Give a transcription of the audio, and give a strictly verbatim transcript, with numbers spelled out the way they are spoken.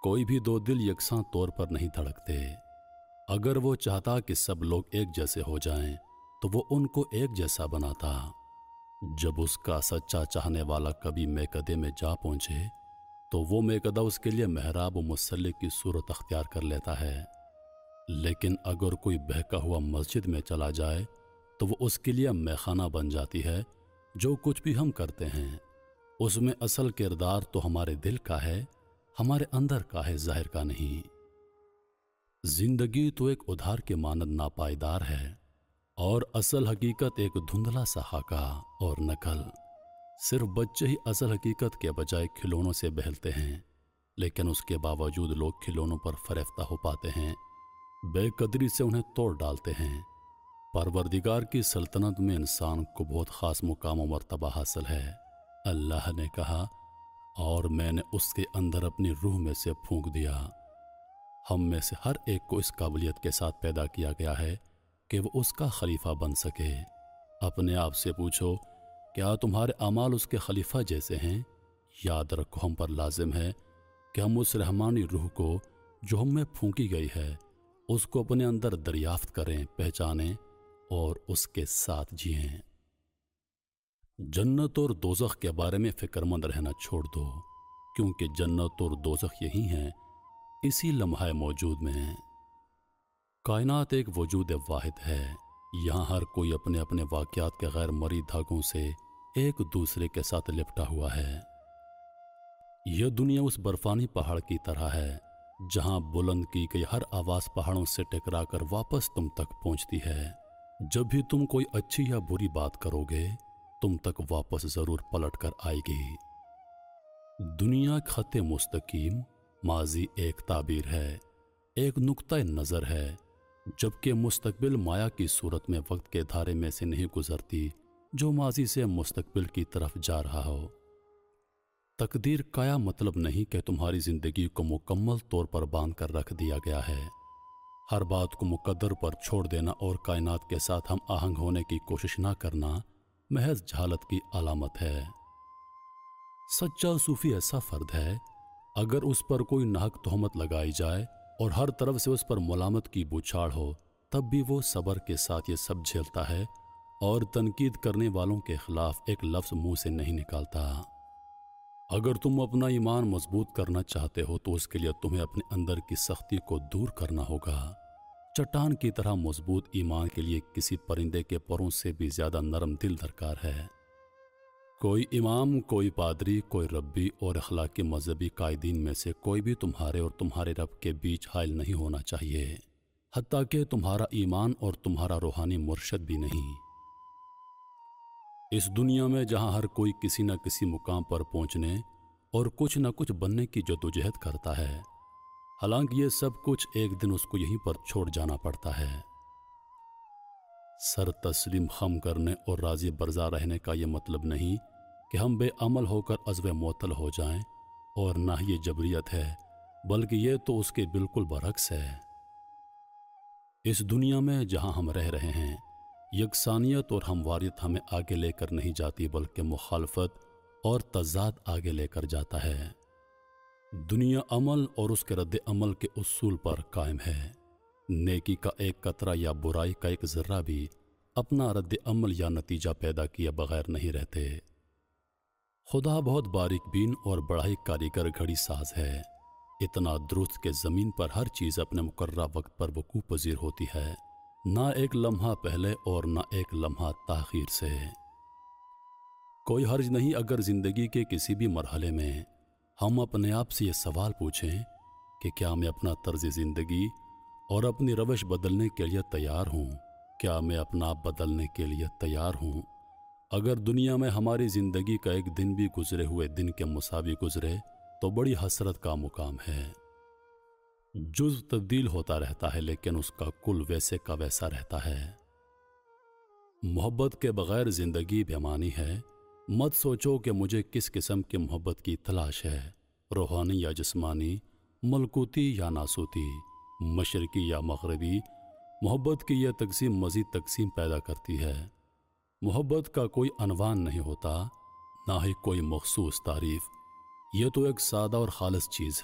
کوئی بھی دو دل یکساں طور پر نہیں دھڑکتے۔ اگر وہ چاہتا کہ سب لوگ ایک جیسے ہو جائیں تو وہ ان کو ایک جیسا بناتا۔ جب اس کا سچا چاہنے والا کبھی میکدے میں جا پہنچے تو وہ میکدہ اس کے لیے محراب و مصلی کی صورت اختیار کر لیتا ہے، لیکن اگر کوئی بہکا ہوا مسجد میں چلا جائے تو وہ اس کے لیے میخانہ بن جاتی ہے۔ جو کچھ بھی ہم کرتے ہیں اس میں اصل کردار تو ہمارے دل کا ہے، ہمارے اندر کا ہے، ظاہر کا نہیں۔ زندگی تو ایک ادھار کے مانند ناپائیدار ہے اور اصل حقیقت ایک دھندلا سا خاکہ اور نقل۔ صرف بچے ہی اصل حقیقت کے بجائے کھلونوں سے بہلتے ہیں، لیکن اس کے باوجود لوگ کھلونوں پر فریفتہ ہو پاتے ہیں، بے قدری سے انہیں توڑ ڈالتے ہیں۔ پروردگار کی سلطنت میں انسان کو بہت خاص مقام و مرتبہ حاصل ہے۔ اللہ نے کہا اور میں نے اس کے اندر اپنی روح میں سے پھونک دیا۔ ہم میں سے ہر ایک کو اس قابلیت کے ساتھ پیدا کیا گیا ہے کہ وہ اس کا خلیفہ بن سکے۔ اپنے آپ سے پوچھو، کیا تمہارے اعمال اس کے خلیفہ جیسے ہیں؟ یاد رکھو، ہم پر لازم ہے کہ ہم اس رحمانی روح کو جو ہم میں پھونکی گئی ہے اس کو اپنے اندر دریافت کریں، پہچانیں اور اس کے ساتھ جئیں۔ جنت اور دوزخ کے بارے میں فکر مند رہنا چھوڑ دو، کیونکہ جنت اور دوزخ یہی ہیں، اسی لمحہ موجود میں ہیں۔ کائنات ایک وجود واحد ہے، یہاں ہر کوئی اپنے اپنے واقعات کے غیر مرئی دھاگوں سے ایک دوسرے کے ساتھ لپٹا ہوا ہے۔ یہ دنیا اس برفانی پہاڑ کی طرح ہے جہاں بلند کی گئی ہر آواز پہاڑوں سے ٹکرا کر واپس تم تک پہنچتی ہے۔ جب بھی تم کوئی اچھی یا بری بات کرو گے تم تک واپس ضرور پلٹ کر آئے گی۔ دنیا خط مستقیم، ماضی ایک تعبیر ہے، ایک نقطہ نظر ہے، جبکہ مستقبل مایا کی صورت میں وقت کے دھارے میں سے نہیں گزرتی جو ماضی سے مستقبل کی طرف جا رہا ہو۔ تقدیر کایا مطلب نہیں کہ تمہاری زندگی کو مکمل طور پر باندھ کر رکھ دیا گیا ہے۔ ہر بات کو مقدر پر چھوڑ دینا اور کائنات کے ساتھ ہم آہنگ ہونے کی کوشش نہ کرنا محض جہالت کی علامت ہے۔ سچا صوفی ایسا فرد ہے اگر اس پر کوئی ناحق تہمت لگائی جائے اور ہر طرف سے اس پر ملامت کی بوچھاڑ ہو تب بھی وہ صبر کے ساتھ یہ سب جھیلتا ہے اور تنقید کرنے والوں کے خلاف ایک لفظ منہ سے نہیں نکالتا۔ اگر تم اپنا ایمان مضبوط کرنا چاہتے ہو تو اس کے لیے تمہیں اپنے اندر کی سختی کو دور کرنا ہوگا۔ چٹان کی طرح مضبوط ایمان کے لیے کسی پرندے کے پروں سے بھی زیادہ نرم دل درکار ہے۔ کوئی امام، کوئی پادری، کوئی ربی اور اخلاقی مذہبی قائدین میں سے کوئی بھی تمہارے اور تمہارے رب کے بیچ حائل نہیں ہونا چاہیے، حتیٰ کہ تمہارا ایمان اور تمہارا روحانی مرشد بھی نہیں۔ اس دنیا میں جہاں ہر کوئی کسی نہ کسی مقام پر پہنچنے اور کچھ نہ کچھ بننے کی جدوجہد کرتا ہے، حالانکہ یہ سب کچھ ایک دن اس کو یہیں پر چھوڑ جانا پڑتا ہے۔ سر تسلیم خم کرنے اور راضی برضا رہنے کا یہ مطلب نہیں کہ ہم بے عمل ہو کر عزو معطل ہو جائیں، اور نہ یہ جبریت ہے بلکہ یہ تو اس کے بالکل برعکس ہے۔ اس دنیا میں جہاں ہم رہ رہے ہیں یکسانیت اور ہمواریت ہمیں آگے لے کر نہیں جاتی بلکہ مخالفت اور تضاد آگے لے کر جاتا ہے۔ دنیا عمل اور اس کے رد عمل کے اصول پر قائم ہے۔ نیکی کا ایک قطرہ یا برائی کا ایک ذرہ بھی اپنا رد عمل یا نتیجہ پیدا کیے بغیر نہیں رہتے۔ خدا بہت باریک بین اور بڑا ہی کاریگر گھڑی ساز ہے، اتنا درست کہ زمین پر ہر چیز اپنے مقررہ وقت پر وقوع پذیر ہوتی ہے، نہ ایک لمحہ پہلے اور نہ ایک لمحہ تاخیر سے۔ کوئی حرج نہیں اگر زندگی کے کسی بھی مرحلے میں ہم اپنے آپ سے یہ سوال پوچھیں کہ کیا میں اپنا طرز زندگی اور اپنی روش بدلنے کے لیے تیار ہوں؟ کیا میں اپنا آپ بدلنے کے لیے تیار ہوں؟ اگر دنیا میں ہماری زندگی کا ایک دن بھی گزرے ہوئے دن کے مساوی گزرے تو بڑی حسرت کا مقام ہے۔ جزو تبدیل ہوتا رہتا ہے لیکن اس کا کل ویسے کا ویسا رہتا ہے۔ محبت کے بغیر زندگی بےمعنی ہے۔ مت سوچو کہ مجھے کس قسم کی محبت کی تلاش ہے، روحانی یا جسمانی، ملکوتی یا ناسوتی، مشرقی یا مغربی۔ محبت کی یہ تقسیم مزید تقسیم پیدا کرتی ہے۔ محبت کا کوئی عنوان نہیں ہوتا، نہ ہی کوئی مخصوص تعریف، یہ تو ایک سادہ اور خالص چیز ہے۔